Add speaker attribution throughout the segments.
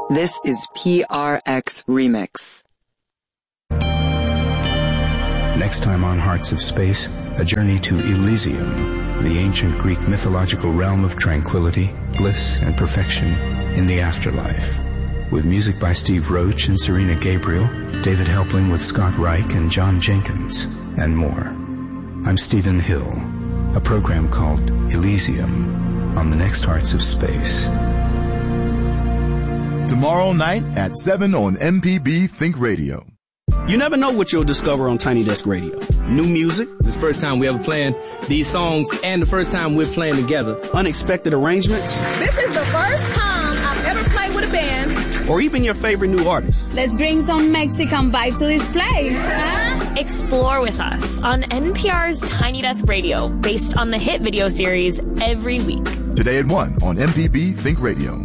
Speaker 1: This is PRX Remix.
Speaker 2: Next time on Hearts of Space, a journey to Elysium, the ancient Greek mythological realm of tranquility, bliss, and perfection in the afterlife. With music by Steve Roach and Serena Gabriel, David Helpling with Scott Reich and John Jenkins, and more. I'm Stephen Hill, a program called Elysium on the next Hearts of Space.
Speaker 3: Tomorrow night at 7 on MPB Think Radio.
Speaker 4: You never know what you'll discover on Tiny Desk Radio. New music.
Speaker 5: This is the first time we ever playing these songs and the first time we're playing together.
Speaker 4: Unexpected arrangements.
Speaker 6: This is the first time I've ever played with a band.
Speaker 4: Or even your favorite new artist.
Speaker 7: Let's bring some Mexican vibe to this place. Huh?
Speaker 8: Explore with us on NPR's Tiny Desk Radio, based on the hit video series Every Week.
Speaker 3: Today at 1 on MPB Think Radio.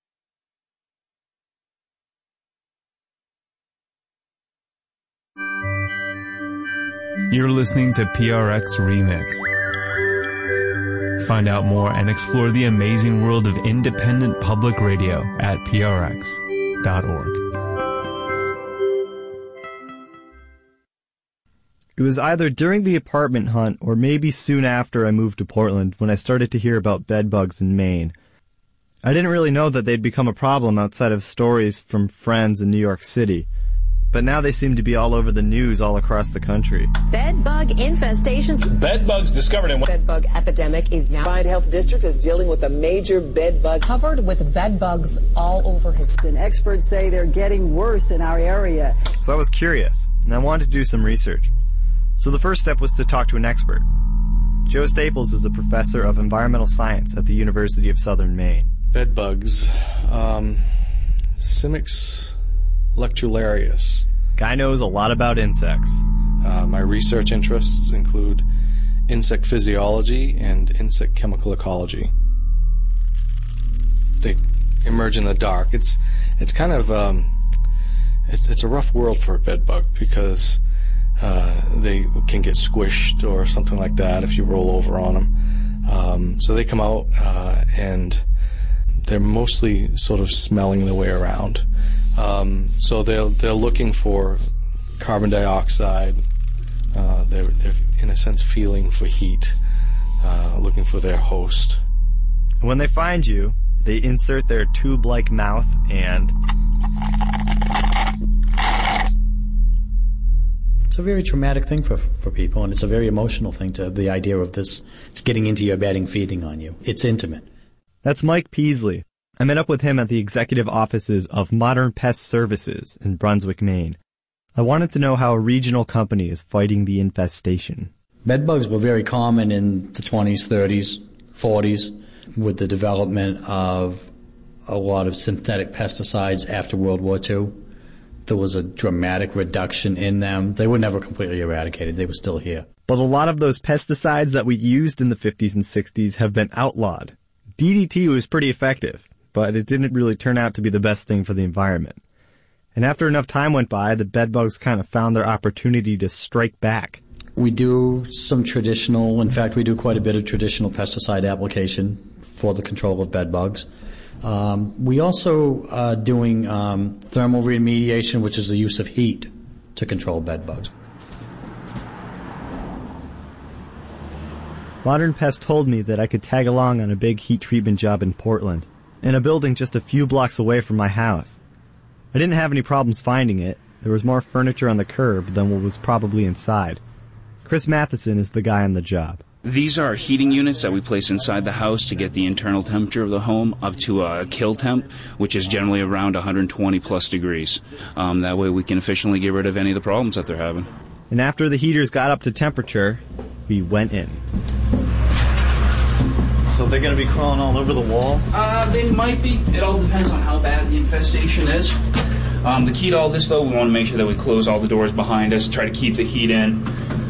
Speaker 9: You're listening to PRX Remix. Find out more and explore the amazing world of independent public radio at prx.org.
Speaker 10: It was either during the apartment hunt or maybe soon after I moved to Portland when I started to hear about bedbugs in Maine. I didn't really know that they'd become a problem outside of stories from friends in New York City. But now they seem to be all over the news all across the country.
Speaker 11: Bedbug infestations.
Speaker 12: Bedbugs discovered in...
Speaker 11: Bedbug epidemic is now...
Speaker 13: Pine Health District is dealing with a major bedbug...
Speaker 11: Covered with bedbugs all over his...
Speaker 13: And experts say they're getting worse in our area.
Speaker 10: So I was curious, and I wanted to do some research. So the first step was to talk to an expert. Joe Staples is a professor of environmental science at the University of Southern Maine.
Speaker 14: Bedbugs. Simics... lectularius.
Speaker 10: Guy knows a lot about insects.
Speaker 14: My research interests include insect physiology and insect chemical ecology. They emerge in the dark. It's kind of it's a rough world for a bedbug because they can get squished or something like that if you roll over on them. So they come out and they're mostly sort of smelling their way around. So they're looking for carbon dioxide. They're in a sense feeling for heat, looking for their host.
Speaker 10: When they find you, they insert their tube-like mouth and...
Speaker 15: It's a very traumatic thing for people, and it's a very emotional thing to the idea of this. It's getting into your bed and feeding on you. It's intimate.
Speaker 10: That's Mike Peasley. I met up with him at the executive offices of Modern Pest Services in Brunswick, Maine. I wanted to know how a regional company is fighting the infestation.
Speaker 15: Bedbugs were very common in the 20s, 30s, 40s, with the development of a lot of synthetic pesticides after World War II. There was a dramatic reduction in them. They were never completely eradicated. They were still here.
Speaker 10: But a lot of those pesticides that we used in the 50s and 60s have been outlawed. DDT was pretty effective, but it didn't really turn out to be the best thing for the environment. And after enough time went by, the bedbugs kind of found their opportunity to strike back.
Speaker 15: We do some traditional, in fact, we do quite a bit of traditional pesticide application for the control of bedbugs. We also are doing thermal remediation, which is the use of heat to control bedbugs.
Speaker 10: Modern Pest told me that I could tag along on a big heat treatment job in Portland, in a building just a few blocks away from my house. I didn't have any problems finding it. There was more furniture on the curb than what was probably inside. Chris Matheson is the guy on the job.
Speaker 16: These are heating units that we place inside the house to get the internal temperature of the home up to a kill temp, which is generally around 120 plus degrees. That way we can efficiently get rid of any of the problems that they're having.
Speaker 10: And after the heaters got up to temperature, we went in. So they're going to be crawling all over the walls?
Speaker 16: They might be. It all depends on how bad the infestation is. The key to all this, though, we want to make sure that we close all the doors behind us, try to keep the heat in.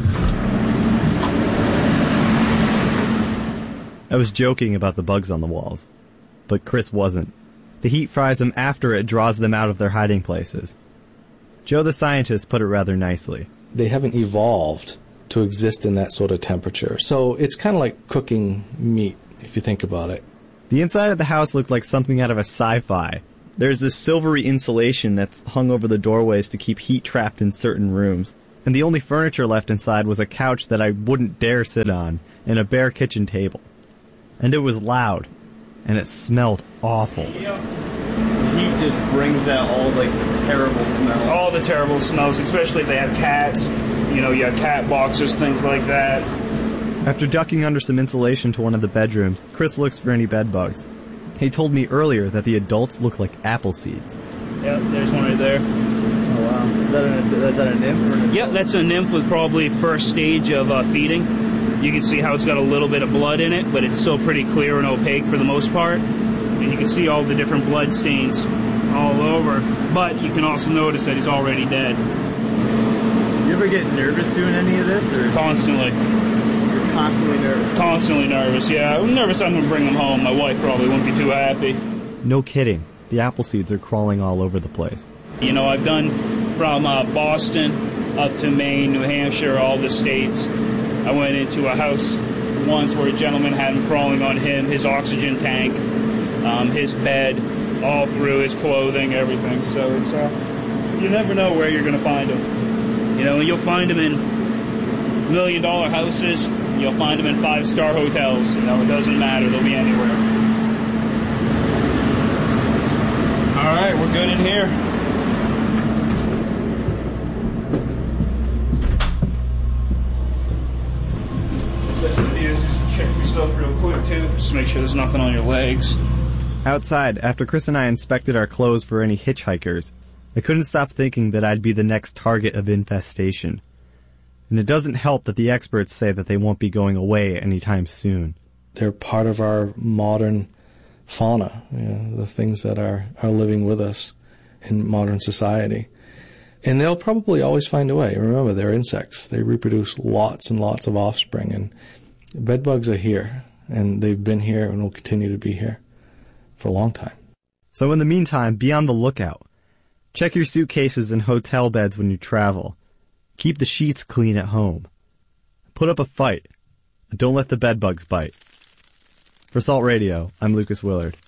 Speaker 10: I was joking about the bugs on the walls, but Chris wasn't. The heat fries them after it draws them out of their hiding places. Joe the scientist put it rather nicely.
Speaker 14: They haven't evolved to exist in that sort of temperature. So it's kind of like cooking meat, if you think about it.
Speaker 10: The inside of the house looked like something out of a sci-fi. There's this silvery insulation that's hung over the doorways to keep heat trapped in certain rooms. And the only furniture left inside was a couch that I wouldn't dare sit on, and a bare kitchen table. And it was loud, and it smelled awful.
Speaker 5: Yep. Heat just brings out all like the terrible smells. All the terrible smells, especially if they have cats. You know, you have cat boxes, things like that.
Speaker 10: After ducking under some insulation to one of the bedrooms, Chris looks for any bed bugs. He told me earlier that the adults look like apple seeds.
Speaker 5: Yep, there's one right there.
Speaker 10: Oh wow. Is that a nymph?
Speaker 5: Yep, that's a nymph with probably first stage of feeding. You can see how it's got a little bit of blood in it, but it's still pretty clear and opaque for the most part. And you can see all the different blood stains all over. But you can also notice that he's already dead.
Speaker 10: You ever get nervous doing any of this? Or?
Speaker 5: Constantly.
Speaker 10: You're constantly nervous?
Speaker 5: Constantly nervous, yeah. I'm nervous I'm going to bring him home. My wife probably wouldn't be too happy.
Speaker 10: No kidding. The apple seeds are crawling all over the place.
Speaker 5: You know, I've done from Boston up to Maine, New Hampshire, all the states. I went into a house once where a gentleman had him crawling on him, his oxygen tank, his bed, all through his clothing, everything. So it's, you never know where you're going to find them. You know, you'll find them in $1 million houses. You'll find them in 5-star hotels. You know, it doesn't matter. They'll be anywhere. All right, we're good in here. Just check your stuff real quick, too. Just make sure there's nothing on your legs.
Speaker 10: Outside, after Chris and I inspected our clothes for any hitchhikers, I couldn't stop thinking that I'd be the next target of infestation. And it doesn't help that the experts say that they won't be going away anytime soon.
Speaker 14: They're part of our modern fauna, you know, the things that are living with us in modern society. And they'll probably always find a way. Remember, they're insects. They reproduce lots and lots of offspring. And bedbugs are here, and they've been here and will continue to be here for a long time.
Speaker 10: So in the meantime, be on the lookout. Check your suitcases and hotel beds when you travel. Keep the sheets clean at home. Put up a fight. And don't let the bedbugs bite. For Salt Radio, I'm Lucas Willard.